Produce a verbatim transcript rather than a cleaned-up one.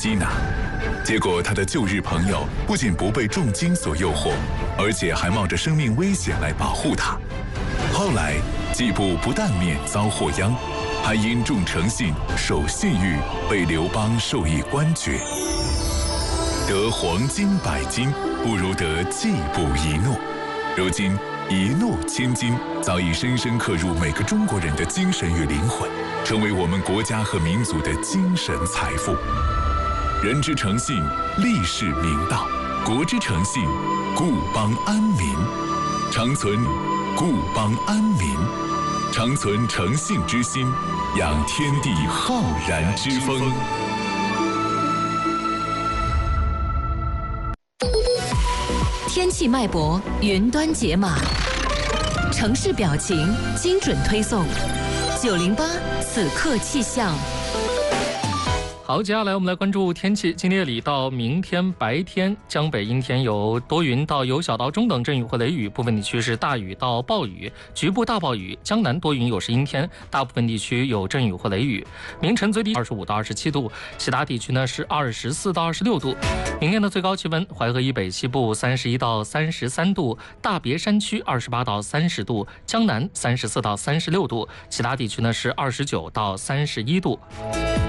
吸纳。结果他的旧日朋友不仅不被重金所诱惑，而且还冒着生命危险来保护他。后来季布不但免遭祸殃，还因重诚信守信誉，被刘邦授以官爵。得黄金百斤，不如得季布一诺。如今一诺千金早已深深刻入每个中国人的精神与灵魂，成为我们国家和民族的精神财富。人之诚信，立世明道；国之诚信，固邦安民。常存固邦安民，常存诚信之心，养天地浩然之风。 天气脉搏，云端解码，城市表情，精准推送。九零八此刻气象。 好，接下来我们来关注天气。今天夜里到明天白天，江北阴天，有多云到有小到中等阵雨或雷雨，部分地区是大雨到暴雨，局部大暴雨。江南多云有时阴天，大部分地区有阵雨或雷雨。明晨最低二十五到二十七度，其他地区呢是二十四到二十六度。明天的最高气温，淮河以北西部三十一到三十三度，大别山区二十八到三十度，江南三十四到三十六度，其他地区呢是二十九到三十一度。